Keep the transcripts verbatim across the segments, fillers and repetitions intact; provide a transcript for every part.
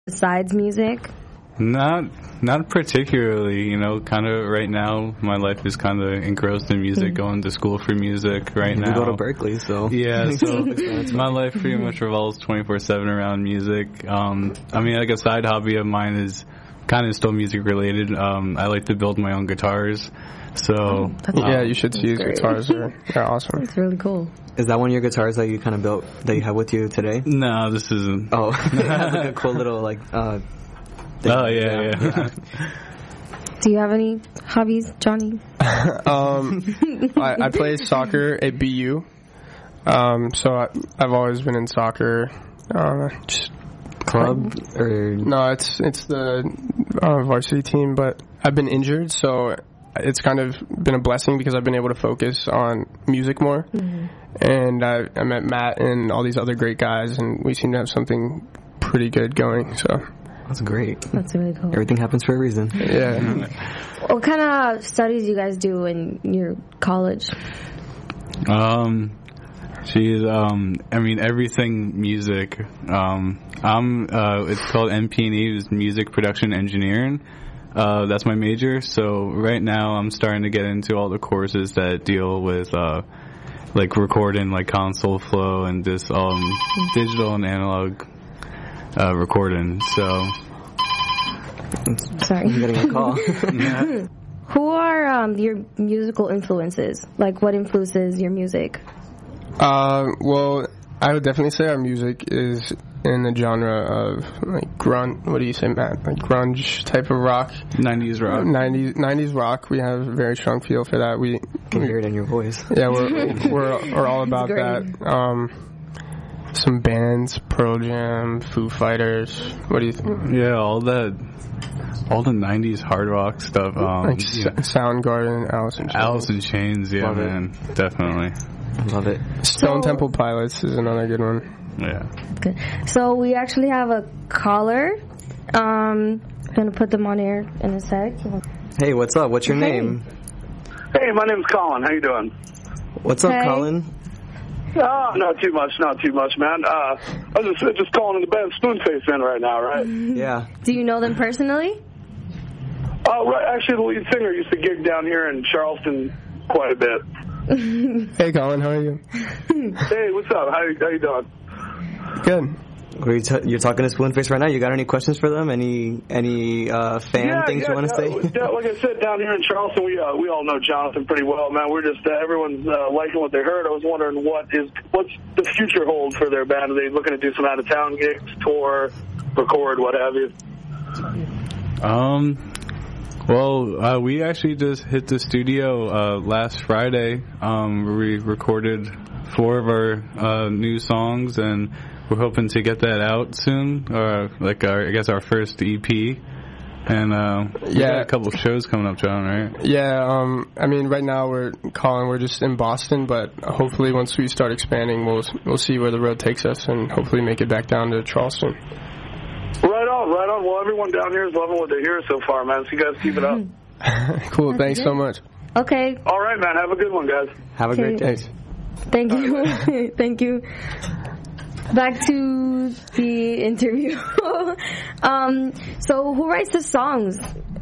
besides music? Not not particularly, you know, kind of right now my life is kind of engrossed in music, mm-hmm. going to school for music right you now. You go to Berkeley, so. Yeah, so my life pretty much revolves twenty-four seven around music. Um, I mean, like a side hobby of mine is kind of still music related. Um, I like to build my own guitars. So um, yeah, you should see his guitars. Are, they're awesome. It's really cool. Is that one of your guitars that you kind of built, that you have with you today? No, this isn't. Oh, it has like a cool little, like, uh, thing. Oh, yeah, yeah. yeah. Do you have any hobbies, Johnny? um, I, I play soccer at B U. Um, so I, I've always been in soccer. Uh, just Club or no, it's it's the uh, varsity team, but I've been injured, so it's kind of been a blessing because I've been able to focus on music more. Mm-hmm. And I, I met Matt and all these other great guys, and we seem to have something pretty good going. So that's great. That's really cool. Everything happens for a reason. Yeah. What kind of studies do you guys do in your college? Um, she's um, I mean everything music. Um, I'm uh, it's called M P and E, it's music production engineering. Uh, that's my major. So right now I'm starting to get into all the courses that deal with uh, like recording, like console flow and this um, digital and analog uh, recording. So sorry, I'm getting a call. Yeah. Who are um, your musical influences? Like, what influences your music? Uh, well, I would definitely say our music is in the genre of like grunge. What do you say, Matt? Like grunge type of rock. nineties rock. nineties nineties rock. We have a very strong feel for that. We can hear it in your voice. Yeah, we're we're, we're all about that. Um, some bands, Pearl Jam, Foo Fighters. What do you think? Yeah, all that, all the nineties hard rock stuff. Um, like yeah. Soundgarden, Alice in Chains. Alice in Chains, yeah, Love man, it. Definitely. Love it. Stone so, Temple Pilots is another good one. Yeah. Good. So we actually have a caller. Um, I'm gonna put them on air in a sec. Hey, what's up? What's your hey. name? Hey, my name's Colin. How you doing? What's up, hey. Colin? Oh, not too much, not too much, man. Uh, I was just just calling in the band Spoonface in right now, right? Yeah. Do you know them personally? Oh, right. Actually, the lead singer used to gig down here in Charleston quite a bit. Hey, Colin, how are you? Hey, what's up? How, how you doing? Good. Are you t- you're talking to Spoonface right now. You got any questions for them? Any any uh, fan yeah, things yeah, you want to yeah, say? Yeah, like I said, down here in Charleston, we uh, we all know Jonathan pretty well, man. We're just uh, everyone's uh, liking what they heard. I was wondering what is what's the future hold for their band? Are they looking to do some out of town gigs, tour, record, what have you? Um. Well, uh, we actually just hit the studio uh, last Friday. Um, where we recorded four of our uh, new songs, and we're hoping to get that out soon. Or like our, I guess our first E P. And uh, we yeah, got a couple of shows coming up, John. Right? Yeah. Um. I mean, right now we're calling. We're just in Boston, but hopefully once we start expanding, we'll we'll see where the road takes us, and hopefully make it back down to Charleston. Right on, right on. Well, everyone down here is loving what they hear so far, man. So you guys keep it up. Cool. Thanks so much. Okay. All right, man. Have a good one, guys. Have a okay. great day. Thank you. Thank you. Back to the interview. um, so who writes the songs?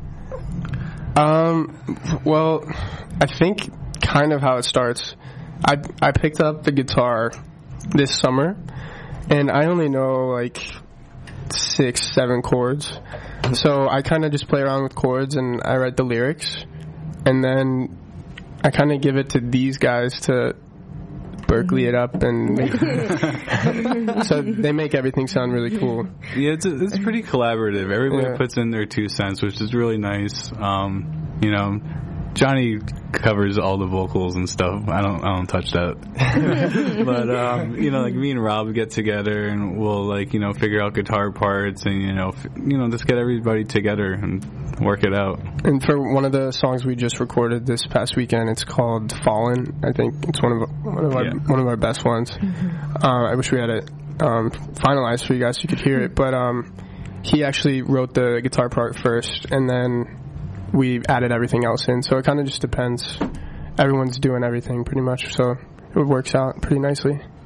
Um, well, I think kind of how it starts. I I picked up the guitar this summer, and I only know like six, seven chords. So I kind of just play around with chords, and I write the lyrics, and then I kind of give it to these guys to Berkeley it up, and make so they make everything sound really cool. Yeah, it's a, it's pretty collaborative. Everybody Yeah. puts in their two cents, which is really nice. Um, you know, Johnny covers all the vocals and stuff. I don't I don't touch that. But um, you know, like me and Rob get together and we'll like you know figure out guitar parts and you know f- you know just get everybody together and work it out. And for one of the songs we just recorded this past weekend, it's called "Fallen." I think it's one of one of our Yeah. one of our best ones. Mm-hmm. Uh, I wish we had it um, finalized for you guys so you could hear it. But um, he actually wrote the guitar part first, and then we added everything else in. So it kind of just depends. Everyone's doing everything pretty much, so it works out pretty nicely.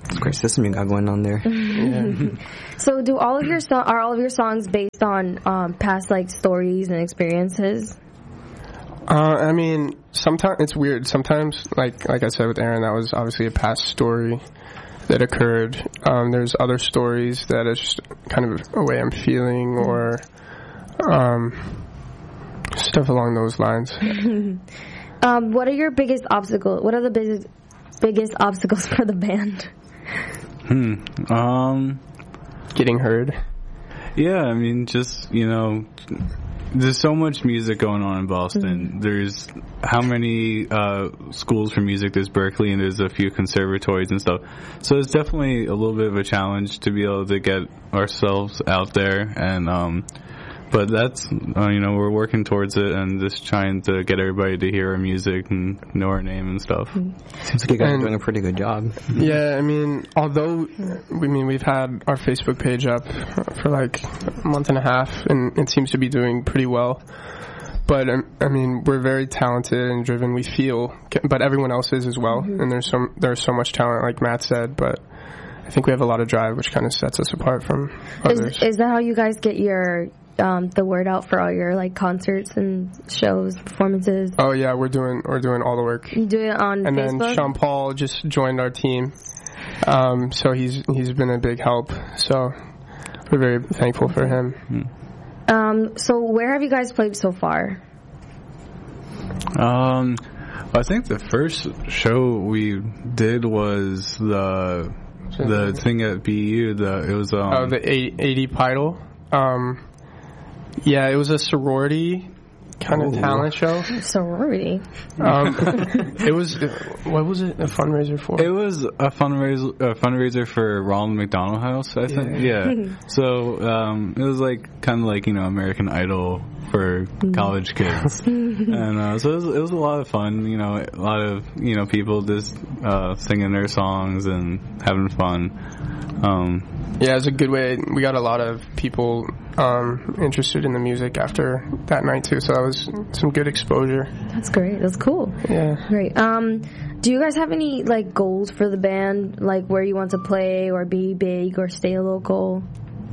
It's a great system you got going on there. Yeah. So, do all of your so- are all of your songs based on um, past like stories and experiences? Uh, I mean, sometimes it's weird. Sometimes, like like I said with Aaron, that was obviously a past story that occurred. Um, there's other stories that is just kind of a way I'm feeling, or um, stuff along those lines. um, what are your biggest obstacles? What are the biggest biggest obstacles for the band? Hmm. Um. Getting heard. Yeah, I mean, just, you know, there's so much music going on in Boston. Mm-hmm. There's how many uh, schools for music? There's Berkeley, and there's a few conservatories and stuff. So it's definitely a little bit of a challenge to be able to get ourselves out there. And um, but that's, uh, you know, we're working towards it and just trying to get everybody to hear our music and know our name and stuff. Seems like you guys And- are doing a pretty good job. Yeah, I mean, although we mean we've had our Facebook page up for like a month and a half, and it seems to be doing pretty well. But um, I mean, we're very talented and driven. We feel, but everyone else is as well. Mm-hmm. And there's so there's so much talent, like Matt said. But I think we have a lot of drive, which kind of sets us apart from others. Is, is that how you guys get your um, the word out for all your like concerts and shows, performances? Oh yeah, we're doing we're doing all the work. You do it on and Facebook? then Sean Paul just joined our team, um, so he's he's been a big help. So we're very thankful for him. Mm. Um, so where have you guys played so far? Um, I think the first show we did was the the thing at B U. The it was um Oh, the eighty Pidal. Um, yeah, it was a sorority kind of Ooh. talent show. Sorority. Um, it was what was it a fundraiser for? It was a fundraiser, a fundraiser for Ronald McDonald House, I think. Yeah. yeah. So um, it was like kind of like, you know, American Idol for college kids, and uh, so it was, it was a lot of fun. You know, a lot of you know people just uh, singing their songs and having fun. Um, yeah, it was a good way. We got a lot of people um, interested in the music after that night too, so that was some good exposure. That's great. That's cool. Yeah. Great. Um, do you guys have any like goals for the band, like where you want to play or be big or stay local?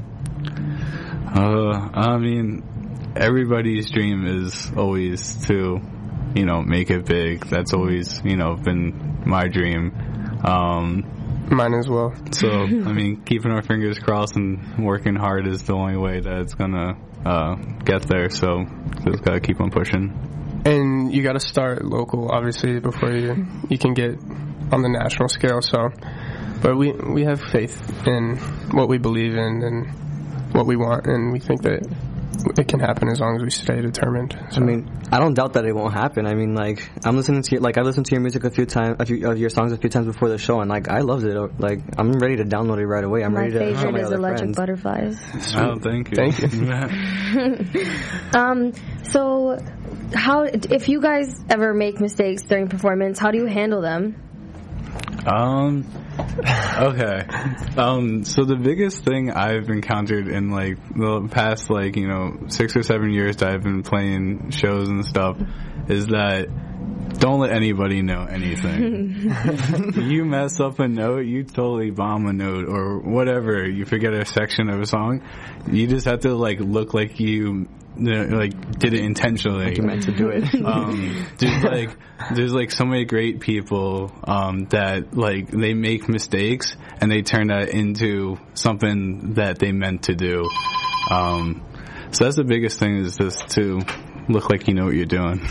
uh, I mean, everybody's dream is always to, you know, make it big. That's always, you know, been my dream. Um, Mine as well. So, I mean, keeping our fingers crossed and working hard is the only way that it's gonna uh, get there. So, just gotta keep on pushing. And you got to start local, obviously, before you you can get on the national scale. So, but we we have faith in what we believe in and what we want, and we think that it can happen as long as we stay determined. So. I mean, I don't doubt that it won't happen. I mean, like, I'm listening to your, like, I listened to your music a few times, a few of your songs a few times before the show, and like, I loved it. Like, I'm ready to download it right away. I'm My ready to show favorite my is other Electric friends. Butterflies. Oh, thank you. Thank you. um, so, how if you guys ever make mistakes during performance, how do you handle them? Um. Okay. Um. So the biggest thing I've encountered in like the past, like you know, six or seven years that I've been playing shows and stuff, is that don't let anybody know anything. You mess up a note, you totally bomb a note or whatever. You forget a section of a song, you just have to like look like you. Like did it intentionally. Like you meant to do it. um, there's like there's like so many great people um, that like they make mistakes and they turn that into something that they meant to do. Um, so that's the biggest thing, is just to look like you know what you're doing.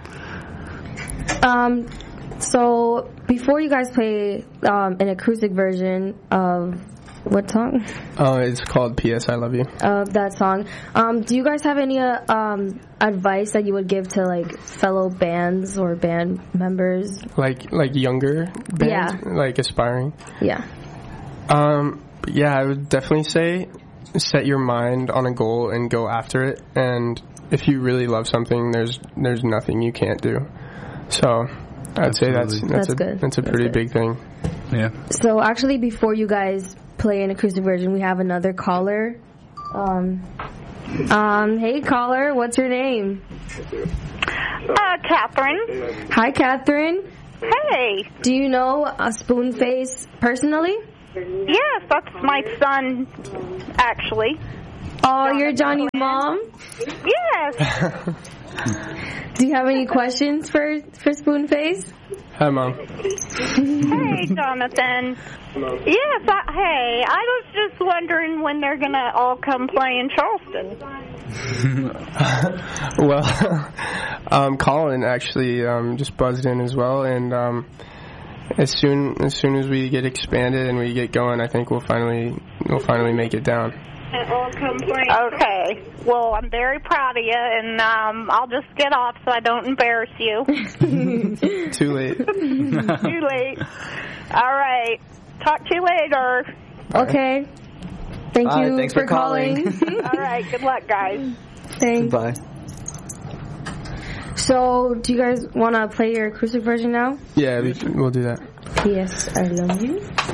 Um, so before you guys play um, an acoustic version of what song? Oh, it's called P S I Love You. Of that song. Um, do you guys have any uh, um, advice that you would give to like fellow bands or band members? Like like younger bands, Yeah. like aspiring. Yeah. Um, yeah, I would definitely say set your mind on a goal and go after it. And if you really love something, there's there's nothing you can't do. So I'd say that's that's, That's a good. that's a That's pretty good. big thing. Yeah. So actually, before you guys play an acoustic version, we have another caller. Um, um, hey caller, what's your name? Uh, Catherine. Hi, Catherine. Hey. Do you know uh, Spoonface personally? Yes, that's my son, actually. Oh, you're Johnny's mom? Yes. Do you have any questions for, for Spoonface? Hi, Mom. Hey, Jonathan. Yes, I, hey, I was just wondering when they're going to all come play in Charleston. Well, um, Colin actually um, just buzzed in as well, and um, as soon as soon as we get expanded and we get going, I think we'll finally we'll finally make it down. Okay. Well, I'm very proud of you, and um, I'll just get off so I don't embarrass you. Too late. Too late. All right. Talk to you later. Okay. Thank Bye, you thanks for, for calling. calling. All right. Good luck, guys. Thanks. Bye. So, do you guys want to play your acoustic version now? Yeah, we, we'll do that. P S I love you.